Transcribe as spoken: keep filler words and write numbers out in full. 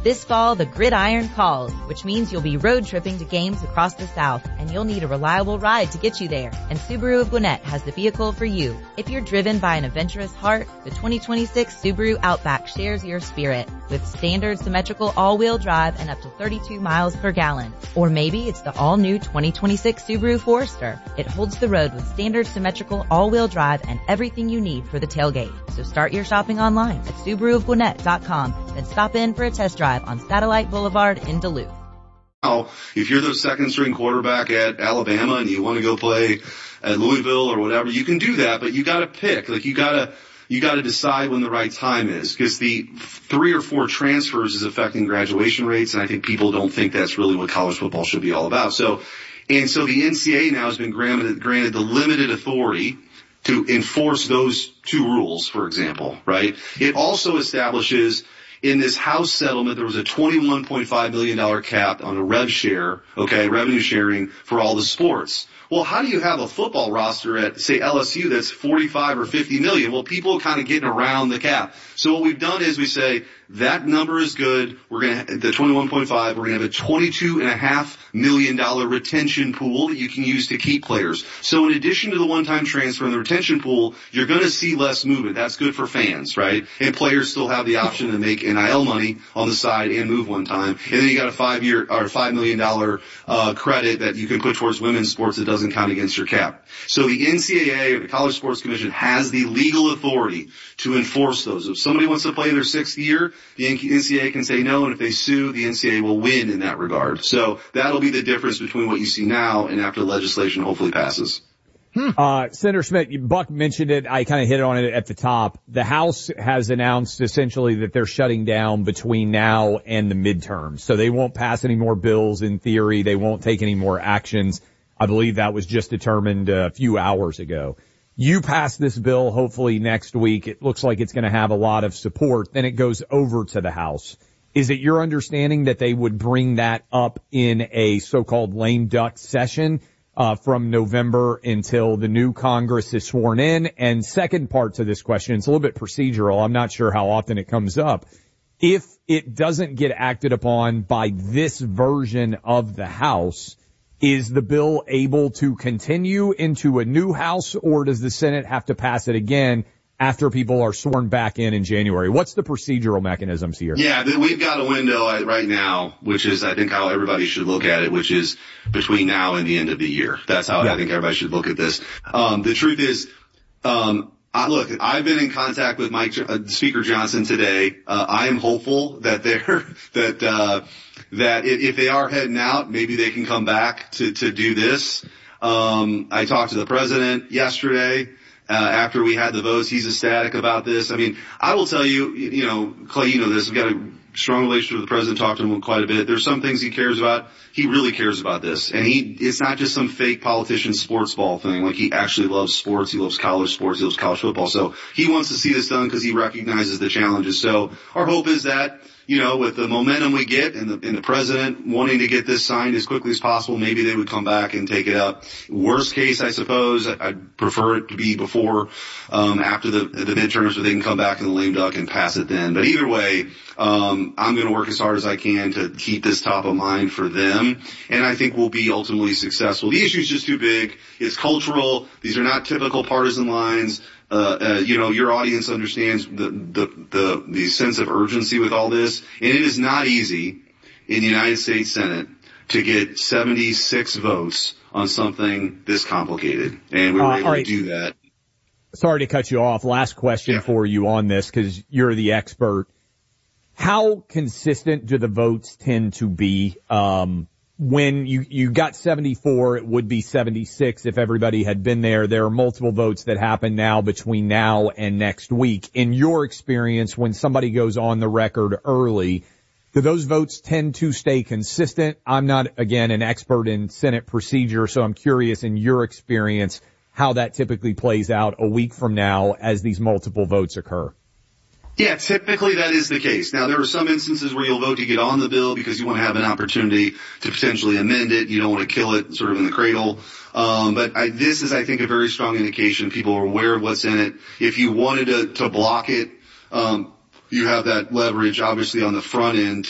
This fall, the gridiron calls, which means you'll be road tripping to games across the South, and you'll need a reliable ride to get you there. And Subaru of Gwinnett has the vehicle for you. If you're driven by an adventurous heart, the twenty twenty-six Subaru Outback shares your spirit with standard symmetrical all-wheel drive and up to thirty-two miles per gallon. Or maybe it's the all-new twenty twenty-six Subaru Forester. It holds the road with standard symmetrical all-wheel drive and everything you need for the tailgate. So start your shopping online at Subaru of Gwinnett dot com, then stop in for a test drive on Satellite Boulevard in Duluth. Now, if you're the second string quarterback at Alabama and you want to go play at Louisville or whatever, you can do that, but you got to pick. Like you got to you got to decide when the right time is, because the three or four transfers is affecting graduation rates, and I think people don't think that's really what college football should be all about. So, and so the N C double A now has been granted granted the limited authority to enforce those two rules, for example, right? It also establishes in this House settlement, there was a twenty-one point five million dollars cap on a rev share, okay, revenue sharing for all the sports. Well, how do you have a football roster at, say, L S U that's forty-five or fifty million? Well, people are kind of getting around the cap. So what we've done is we say that number is good. We're going to, the twenty-one point five, we're going to have a twenty-two point five million dollars retention pool that you can use to keep players. So in addition to the one-time transfer and the retention pool, you're going to see less movement. That's good for fans, right? And players still have the option to make N I L money on the side and move one time. And then you got a five-year or five million dollars uh, credit that you can put towards women's sports that doesn't count against your cap. So the N C double A, or the College Sports Commission, has the legal authority to enforce those. If somebody wants to play their sixth year, the N C double A can say no, and if they sue, the N C double A will win in that regard. So that'll be the difference between what you see now and after legislation hopefully passes. Hmm. Uh, Senator Smith, Buck mentioned it. I kind of hit on it at the top. The House has announced essentially that they're shutting down between now and the midterms. So they won't pass any more bills in theory. They won't take any more actions. I believe that was just determined a few hours ago. You pass this bill hopefully next week. It looks like it's going to have a lot of support. Then it goes over to the House. Is it your understanding that they would bring that up in a so-called lame duck session uh from November until the new Congress is sworn in? And second part to this question, it's a little bit procedural. I'm not sure how often it comes up. If it doesn't get acted upon by this version of the House, is the bill able to continue into a new House, or does the Senate have to pass it again after people are sworn back in in January? What's the procedural mechanisms here? Yeah, we've got a window right now, which is, I think, how everybody should look at it, which is between now and the end of the year. That's how yeah. I think everybody should look at this. Um, the truth is, um, I, look, I've been in contact with Mike, uh, Speaker Johnson today. Uh, I am hopeful that they're, that, uh, that if they are heading out, maybe they can come back to, to do this. Um, I talked to the president yesterday. Uh, after we had the votes, he's ecstatic about this. I mean, I will tell you, you know, Clay, you know this, we've got a strong relationship with the president, talked to him quite a bit. There's some things he cares about. He really cares about this. And he, it's not just some fake politician sports ball thing. Like, he actually loves sports. He loves college sports. He loves college football. So he wants to see this done because he recognizes the challenges. So our hope is that, you know, with the momentum we get and the, and the president wanting to get this signed as quickly as possible, maybe they would come back and take it up. Worst case, I suppose, I'd prefer it to be before, um, after the, the midterms, so they can come back in the lame duck and pass it then. But either way, um, I'm going to work as hard as I can to keep this top of mind for them. And I think we'll be ultimately successful. The issue is just too big. It's cultural. These are not typical partisan lines. Uh, uh, you know, your audience understands the, the, the, the sense of urgency with all this. And it is not easy in the United States Senate to get seventy-six votes on something this complicated. And we were uh, able right. to do that. Sorry to cut you off. Last question yeah. for you on this, because you're the expert. How consistent do the votes tend to be? Um, When you, you got seventy-four, it would be seventy-six if everybody had been there. There are multiple votes that happen now between now and next week. In your experience, when somebody goes on the record early, do those votes tend to stay consistent? I'm not, again, an expert in Senate procedure, so I'm curious in your experience how that typically plays out a week from now as these multiple votes occur. Yeah, typically that is the case. Now, there are some instances where you'll vote to get on the bill because you want to have an opportunity to potentially amend it. You don't want to kill it sort of in the cradle. Um, but I, this is, I think, a very strong indication. People are aware of what's in it. If you wanted to, to block it, um, you have that leverage, obviously, on the front end